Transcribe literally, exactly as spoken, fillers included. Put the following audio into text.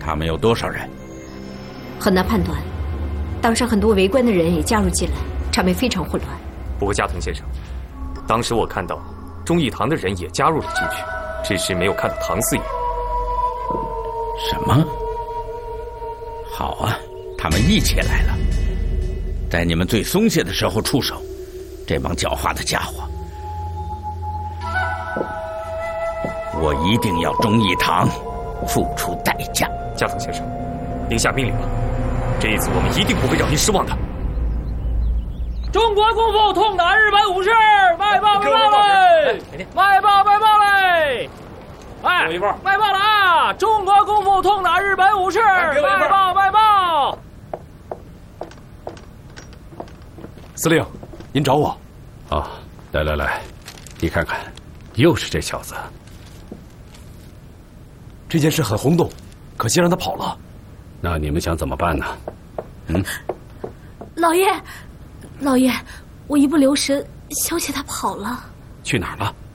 他们有多少人？ 很难判断。当时很多围观的人也加入进来，场面非常混乱。 不过加藤先生，当时我看到忠义堂的人也加入了进去，只是没有看到唐四爷。 什么？好啊，他们一起来了，在你们最松懈的时候出手，这帮狡猾的家伙！我一定要忠义堂付出代价。 加藤先生，您下命令吧，这一次我们一定不会让您失望的。 中国功夫痛打日本武士，卖报卖报嘞！卖报卖报嘞！哎，卖报了啊！中国功夫痛打日本武士，卖报卖报！ 司令，您找我？ 啊，来来来，你看看，又是这小子。 这件事很轰动，可惜让他跑了。 那你们想怎么办呢？嗯， 老爷，老爷，我一不留神，小姐她跑了。 去哪儿了？